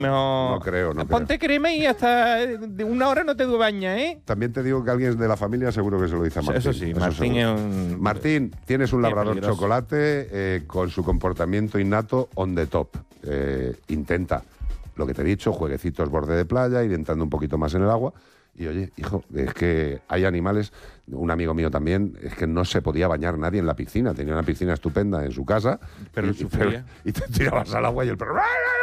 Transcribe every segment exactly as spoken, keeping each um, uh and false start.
Mejor... No creo, no Ponte creo. crema y hasta de una hora no te bañas, ¿eh? También te digo que alguien de la familia seguro que se lo dice a Martín. Eso sí, Martín seguro. es un... Martín, tienes un Qué labrador peligroso. chocolate eh, con su comportamiento innato on the top. Eh, intenta, lo que te he dicho, jueguecitos borde de playa, ir entrando un poquito más en el agua. Y oye, hijo, es que hay animales, un amigo mío también, es que no se podía bañar nadie en la piscina. Tenía una piscina estupenda en su casa. Pero y, sufría. y, y te tirabas al agua y el perro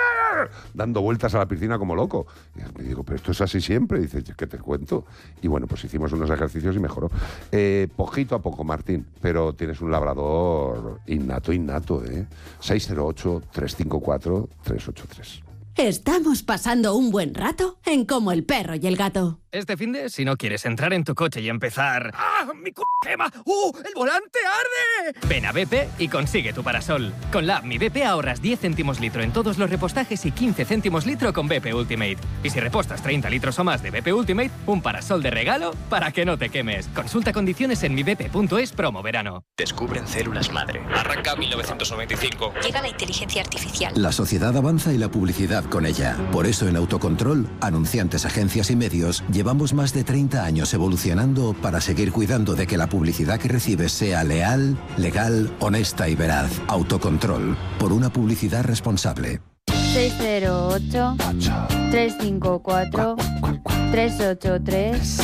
dando vueltas a la piscina como loco. Y digo, pero esto es así siempre. Y dice, ¿qué te cuento? Y bueno, pues hicimos unos ejercicios y mejoró. Eh, poquito a poco, Martín, pero tienes un labrador innato, innato, ¿eh? seis cero ocho, tres cinco cuatro, tres ocho tres. Estamos pasando un buen rato en Como el perro y el gato. Este finde, si no quieres entrar en tu coche y empezar... ¡Ah, mi c*** quema! ¡Uh, el volante arde! Ven a B P y consigue tu parasol. Con la app Mi B P ahorras diez céntimos litro en todos los repostajes y quince céntimos litro con B P Ultimate. Y si repostas treinta litros o más de B P Ultimate, un parasol de regalo para que no te quemes. Consulta condiciones en mi b p punto es promo verano. Descubren células madre. Arranca mil novecientos noventa y cinco. Llega la inteligencia artificial. La sociedad avanza y la publicidad con ella. Por eso en Autocontrol, anunciantes, agencias y medios, llevamos más de treinta años evolucionando para seguir cuidando de que la publicidad que recibes sea leal, legal, honesta y veraz. Autocontrol, por una publicidad responsable. seis cero ocho, tres cinco cuatro, tres ocho tres.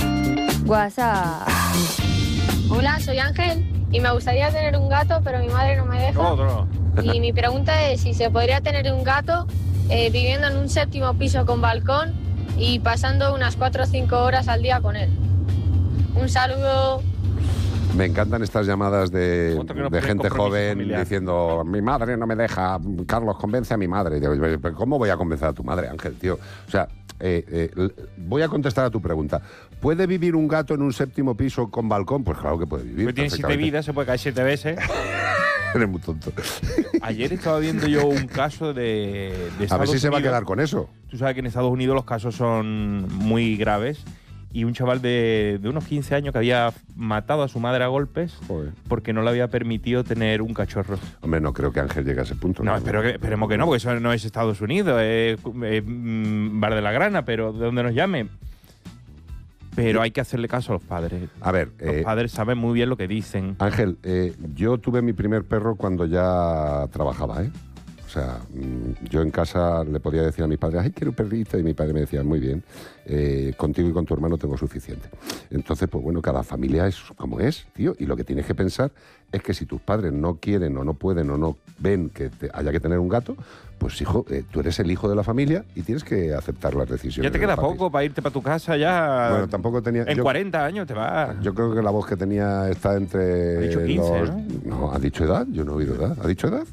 WhatsApp. Hola, soy Ángel y me gustaría tener un gato, pero mi madre no me deja. Otro. Y mi pregunta es si se podría tener un gato eh, viviendo en un séptimo piso con balcón y pasando unas cuatro o cinco horas al día con él. Un saludo. Me encantan estas llamadas de, Otro que no de tiene gente compromiso joven familiar. diciendo, mi madre no me deja, Carlos, convence a mi madre. Y digo, "¿Pero ¿cómo voy a convencer a tu madre, Ángel, tío? O sea, eh, eh, l- voy a contestar a tu pregunta. ¿Puede vivir un gato en un séptimo piso con balcón? Pues claro que puede vivir. Pues tiene siete perfectamente. vidas, se puede caer siete veces. Eres muy tonto. Ayer estaba viendo yo un caso de, de A ver Estados si se va a Unidos. quedar con eso. Tú sabes que en Estados Unidos los casos son muy graves. Y un chaval de, de unos quince años que había matado a su madre a golpes Joder. porque no le había permitido tener un cachorro. Hombre, no creo que Ángel llegue a ese punto. No, espero que, esperemos que no, porque eso no es Estados Unidos, es, es mm, Bar de la Grana, pero de donde nos llame. Pero hay que hacerle caso a los padres. A ver, Los eh, padres saben muy bien lo que dicen. Ángel, eh, yo tuve mi primer perro cuando ya trabajaba, ¿eh? O sea, mm, yo en casa le podía decir a mi padre, ay, quiero un perrito, y mi padre me decía, muy bien, eh, contigo y con tu hermano tengo suficiente. Entonces, pues bueno, cada familia es como es, tío, y lo que tienes que pensar es que si tus padres no quieren o no pueden o no ven que te- haya que tener un gato, pues hijo, eh, tú eres el hijo de la familia y tienes que aceptar las decisiones. Ya te de los queda papis. poco para irte para tu casa ya. Bueno, tampoco tenía... En yo- cuarenta años te vas. Yo creo que la voz que tenía está entre Ha dicho quince, los... ¿no? No, ha dicho edad, yo no he oído edad. ¿Ha dicho edad?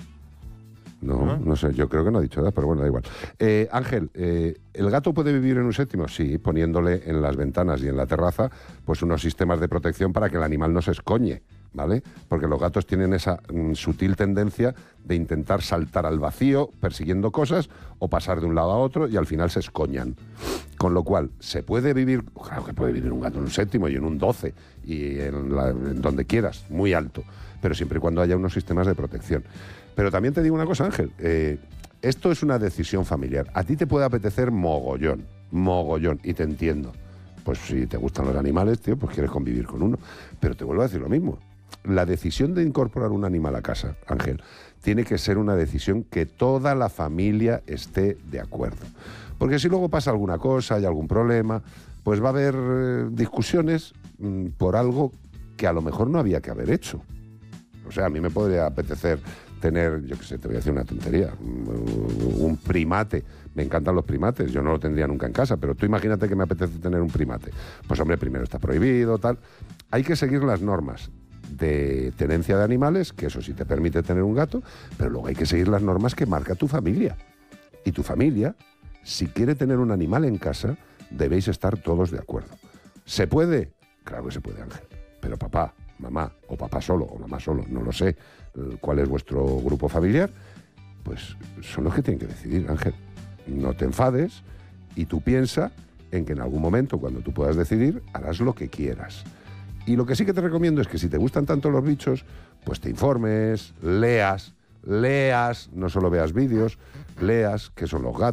No, ¿Ah? no sé, yo creo que no ha dicho edad, pero bueno, da igual. Eh, Ángel, eh, ¿el gato puede vivir en un séptimo? Sí, poniéndole en las ventanas y en la terraza pues unos sistemas de protección para que el animal no se escoñe, ¿vale? Porque los gatos tienen esa mm, sutil tendencia de intentar saltar al vacío persiguiendo cosas o pasar de un lado a otro y al final se escoñan. Con lo cual, ¿se puede vivir? Claro que puede vivir un gato en un séptimo y en un doce y en, la- en donde quieras, muy alto, pero siempre y cuando haya unos sistemas de protección. Pero también te digo una cosa, Ángel, eh, esto es una decisión familiar. A ti te puede apetecer mogollón, mogollón, y te entiendo. Pues si te gustan los animales, tío, pues quieres convivir con uno. Pero te vuelvo a decir lo mismo. La decisión de incorporar un animal a casa, Ángel, tiene que ser una decisión que toda la familia esté de acuerdo. Porque si luego pasa alguna cosa, hay algún problema, pues va a haber eh, discusiones mm, por algo que a lo mejor no había que haber hecho. O sea, a mí me podría apetecer tener, yo qué sé, te voy a decir una tontería, un un primate. Me encantan los primates, yo no lo tendría nunca en casa, pero tú imagínate que me apetece tener un primate. Pues hombre, primero está prohibido, tal. Hay que seguir las normas de tenencia de animales, que eso sí te permite tener un gato, pero luego hay que seguir las normas que marca tu familia. Y tu familia, si quiere tener un animal en casa, debéis estar todos de acuerdo. ¿Se puede? Claro que se puede, Ángel. Pero papá, mamá, o papá solo, o mamá solo, no lo sé, cuál es vuestro grupo familiar, pues son los que tienen que decidir, Ángel. No te enfades y tú piensa en que en algún momento, cuando tú puedas decidir, harás lo que quieras. Y lo que sí que te recomiendo es que si te gustan tanto los bichos, pues te informes, leas, leas, no solo veas vídeos, leas qué son los gatos.